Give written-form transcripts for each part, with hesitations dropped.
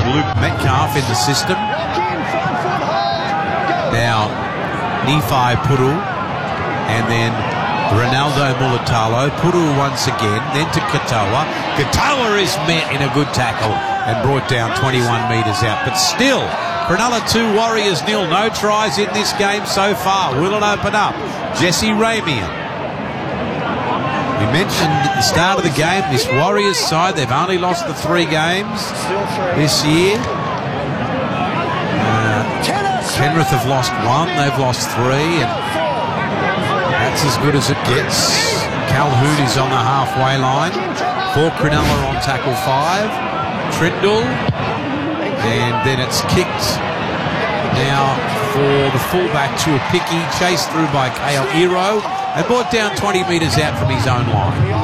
Luke Metcalf in the system. Now, Nephi Puru, and then Ronaldo Mulatalo. Puru once again, then to Katoa. Katoa is met in a good tackle and brought down 21 metres out. But still, Cronulla 2, Warriors 0. No tries in this game so far. Will it open up? Jesse Ramian. We mentioned at the start of the game, this Warriors side, they've only lost the 3 games this year. Penrith have lost 1, they've lost 3, and that's as good as it gets. Calhoun is on the halfway line. For Cronulla on tackle 5. Trindle. And then it's kicked now for the fullback to a picky, chased through by Kale Iro and brought down 20 metres out from his own line.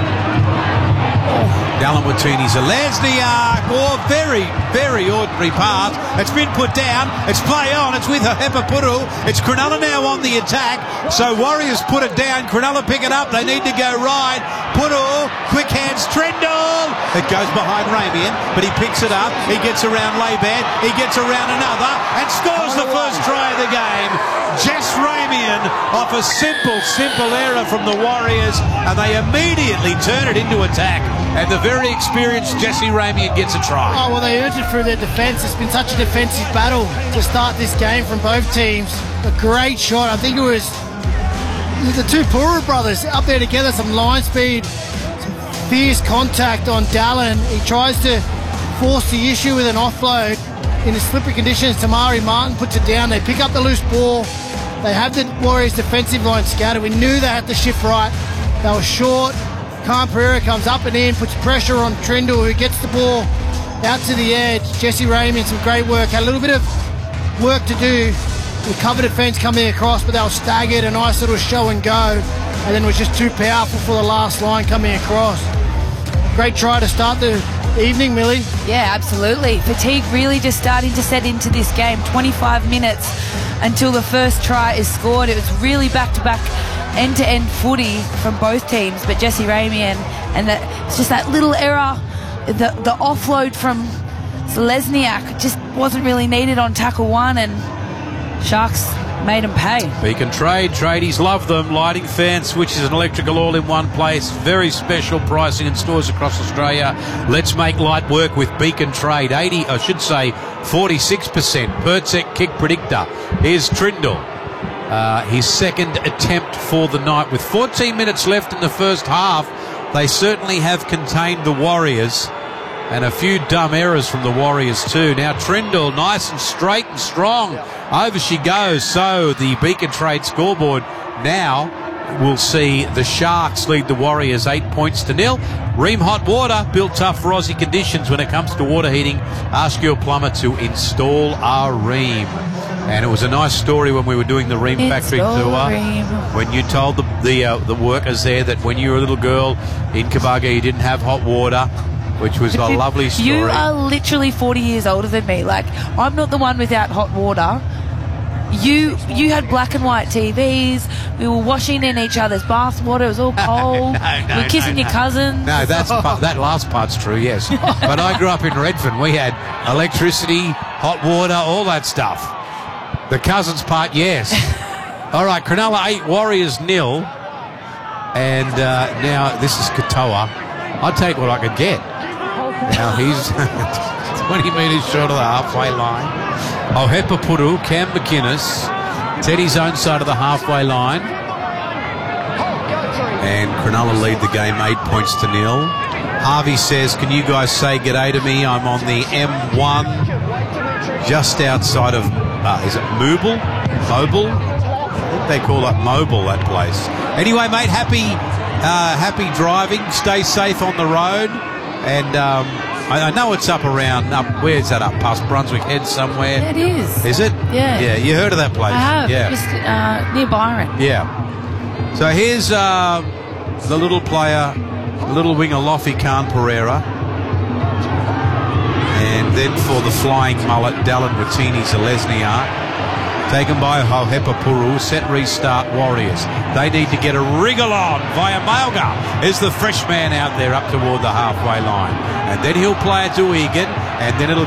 Dallin Watene-Zelezniak. Oh, very, very ordinary pass. It's been put down. It's play on. It's with Hepa Puru. It's Cronulla now on the attack. So Warriors put it down. Cronulla pick it up. They need to go right. Puru, quick hands, Trindle. It goes behind Ramian, but he picks it up. He gets around Laban. He gets around another and scores the first try of the game. Jess Ramian off a simple error from the Warriors, and they immediately turn it into attack. And the very experienced Jesse Ramian gets a try. Oh, well, they earned it through their defence. It's been such a defensive battle to start this game from both teams. A great shot. I think it was the 2 Puru brothers up there together, some line speed, some fierce contact on Dallin. He tries to force the issue with an offload in the slippery conditions. Tamari Martin puts it down. They pick up the loose ball. They have the Warriors defensive line scattered. We knew they had to shift right. They were short. Khan Pereira comes up and in, puts pressure on Trindle, who gets the ball out to the edge. Jesse Ramian, some great work. Had a little bit of work to do with cover defence coming across, but they were staggered. A nice little show and go. And then it was just too powerful for the last line coming across. Great try to start the evening, Millie. Yeah, absolutely. Fatigue really just starting to set into this game. 25 minutes until the first try is scored. It was really back-to-back end-to-end footy from both teams, but Jesse Ramian, and it's just that little error, the offload from Zelezniak just wasn't really needed on tackle 1, and Sharks made him pay. Beacon Trade, tradies love them. Lighting, fan switches and electrical all in one place. Very special pricing in stores across Australia. Let's make light work with Beacon Trade. 46% Pertec kick predictor. Here's Trindle. His second attempt for the night. With 14 minutes left in the first half, they certainly have contained the Warriors, and a few dumb errors from the Warriors too. Now Trindle, nice and straight and strong. Over she goes. So the Beacon Trade scoreboard now will see the Sharks lead the Warriors 8-0. Ream Hot Water, built tough for Aussie conditions. When it comes to water heating, ask your plumber to install a Ream. And it was a nice story when we were doing the Ream factory tour, when you told the workers there that when you were a little girl in Kabaga you didn't have hot water, which was a lovely story. You are literally 40 years older than me. Like, I'm not the one without hot water. You had black and white TVs. We were washing in each other's bath water. It was all cold. We were kissing your cousins. No, that last part's true, yes. But I grew up in Redfern. We had electricity, hot water, all that stuff. The cousins part, yes. All right, Cronulla 8, Warriors 0. And now this is Katoa. I'll take what I could get. Now he's 20 metres short of the halfway line. Hepa Puru, Cam McInnes, Teddy's own side of the halfway line. And Cronulla lead the game 8-0. Harvey says, can you guys say g'day to me? I'm on the M1 just outside of, is it Mobile? I think they call it Mobile, that place. Anyway, mate, happy driving. Stay safe on the road. And I know it's up, where's that, up past Brunswick Head somewhere? Yeah, it is. Is it? Yeah. Yeah, you heard of that place? I have, yeah. just near Byron. Yeah. So here's the little player, little winger Lofi Khan Pereira. And then for the flying mullet, Dallin Watene-Zelezniak. Taken by Hepa Puru. Set restart Warriors. They need to get a wriggle on. Via Mailga is the fresh man out there up toward the halfway line. And then he'll play it to Egan. And then it'll